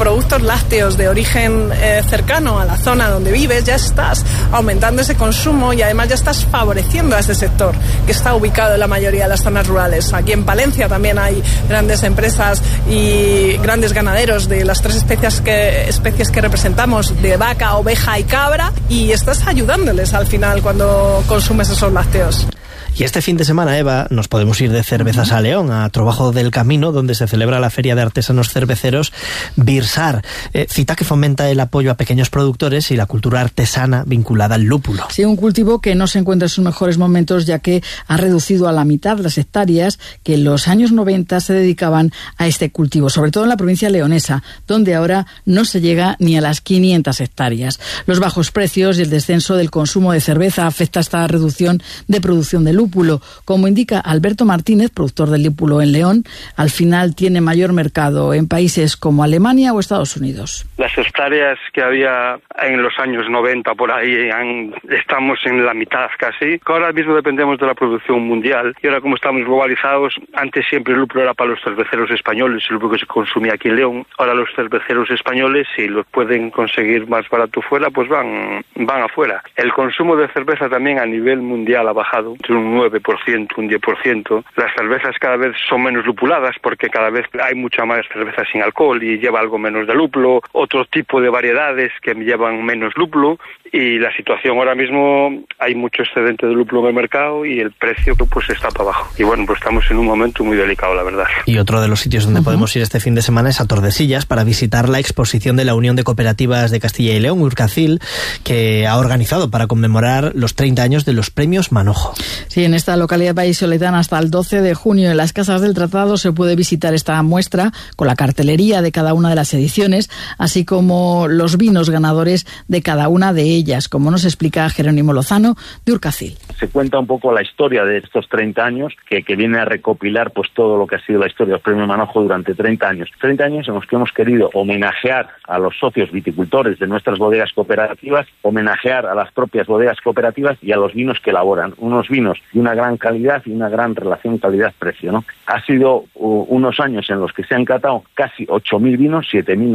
productos lácteos de origen cercano a la zona donde vives, ya estás aumentando ese consumo y además ya estás favoreciendo a ese sector que está ubicado en la mayoría de las zonas rurales. Aquí en Palencia también hay grandes empresas y grandes ganaderos de las 3 especies que representamos, de vaca, oveja y cabra, y estás ayudándoles al final cuando consumes esos lácteos. Y este fin de semana, Eva, nos podemos ir de cervezas a León, a Trobajo del Camino, donde se celebra la Feria de Artesanos Cerveceros Birsar, cita que fomenta el apoyo a pequeños productores y la cultura artesana vinculada al lúpulo. Sí, un cultivo que no se encuentra en sus mejores momentos, ya que ha reducido a la mitad las hectáreas que en los años 90 se dedicaban a este cultivo, sobre todo en la provincia leonesa, donde ahora no se llega ni a las 500 hectáreas. Los bajos precios y el descenso del consumo de cerveza afecta a esta reducción de producción de lúpulo. Como indica Alberto Martínez, productor del lúpulo en León, al final tiene mayor mercado en países como Alemania o Estados Unidos. Las hectáreas que había en los años 90 por ahí, estamos en la mitad casi. Ahora mismo dependemos de la producción mundial y ahora como estamos globalizados, antes siempre el lúpulo era para los cerveceros españoles, el lúpulo que se consumía aquí en León. Ahora los cerveceros españoles, si los pueden conseguir más barato fuera, pues van afuera. El consumo de cerveza también a nivel mundial ha bajado, un 9%, un 10%. Las cervezas cada vez son menos lupuladas porque cada vez hay mucha más cerveza sin alcohol y lleva algo menos de lúpulo, otro tipo de variedades que llevan menos lúpulo, y la situación ahora mismo hay mucho excedente de lúpulo en el mercado y el precio pues está para abajo. Y bueno, pues estamos en un momento muy delicado, la verdad. Y otro de los sitios donde podemos ir este fin de semana es a Tordesillas para visitar la exposición de la Unión de Cooperativas de Castilla y León, Urcacil, que ha organizado para conmemorar los 30 años de los premios Manojo. Sí, en esta localidad vallisoletana hasta el 12 de junio en las Casas del Tratado se puede visitar esta muestra con la cartelería de cada una de las ediciones, así como los vinos ganadores de cada una de ellas, como nos explica Jerónimo Lozano de Urcacil. Se cuenta un poco la historia de estos 30 años, que viene a recopilar pues todo lo que ha sido la historia del Premio Manojo durante 30 años. 30 años en los que hemos querido homenajear a los socios viticultores de nuestras bodegas cooperativas, homenajear a las propias bodegas cooperativas y a los vinos que elaboran. Unos vinos de una gran calidad y una gran relación calidad-precio, ¿no? Ha sido unos años en los que se han catado casi 8.000 vinos,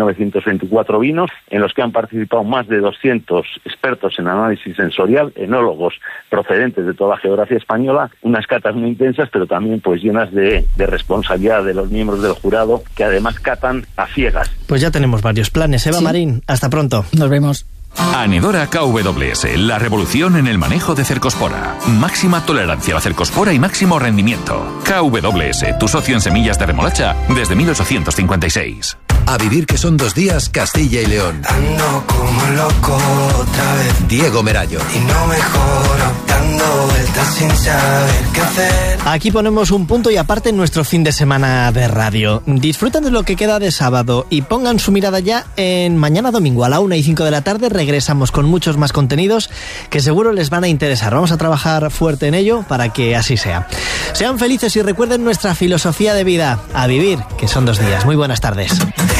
7.924 vinos, en los que han participado más de 200 expertos en análisis sensorial, enólogos procedentes de toda la geografía española, unas catas muy intensas, pero también pues llenas de responsabilidad de los miembros del jurado, que además catan a ciegas. Pues ya tenemos varios planes. Eva Marín, hasta pronto. Nos vemos. Anedora KWS, la revolución en el manejo de cercospora. Máxima tolerancia a la cercospora y máximo rendimiento. KWS, tu socio en semillas de remolacha desde 1856. A vivir que son 2 días, Castilla y León. Ando como loco otra vez. Diego Merayo. Y no mejoro, dando vueltas sin saber qué hacer. Aquí ponemos un punto y aparte en nuestro fin de semana de radio. Disfruten de lo que queda de sábado y pongan su mirada ya en mañana domingo a la 1:05 de la tarde. Regresamos con muchos más contenidos que seguro les van a interesar. Vamos a trabajar fuerte en ello para que así sea. Sean felices y recuerden nuestra filosofía de vida. A vivir, que son 2 días. Muy buenas tardes.